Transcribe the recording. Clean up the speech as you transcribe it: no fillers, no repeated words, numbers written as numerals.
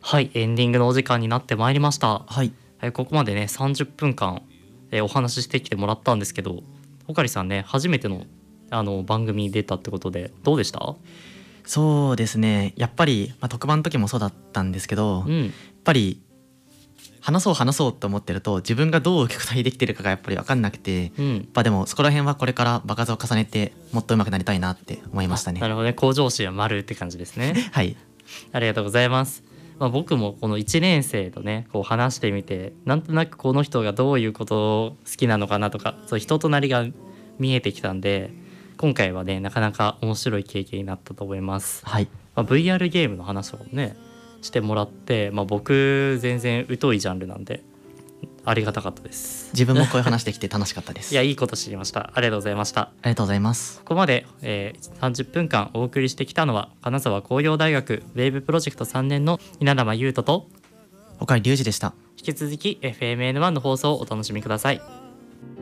はい、エンディングのお時間になってまいりました。 はい。 ここまでね30分間、お話ししてきてもらったんですけど、おかりさんね初めての番組に出たってことでどうでした？ そうですね。やっぱり、特番の時もそうだったんですけど、やっうん。 ぱり話そうと思ってると自分がどう受け答えできてるかがやっぱり分かんなくて、 うん。 でもそこら辺はこれから場数を重ねてもっと上手くなりたいなって思いましたね。 なるほどね、向上心は丸って感じですね。 はい。 ありがとうございます。僕もこの1年生とねこう話してみて、なんとなくこの人がどういうことを好きなのかなとか、そういう人となりが見えてきたんで、今回はねなかなか面白い経験になったと思います。 はい。 VR ゲームの話とかもねしてもらって、僕全然疎いジャンルなんでありがたかったです。 自分もこういう話できて楽しかったです。 いや、いいこと知りました。ありがとうございました。 ありがとうございます。 ここまで、30分間お送りしてきたのは金沢工業大学ウェーブプロジェクト3年の稲玉優斗と、 岡井隆二でした。 引き続き FMN1 の放送をお楽しみください。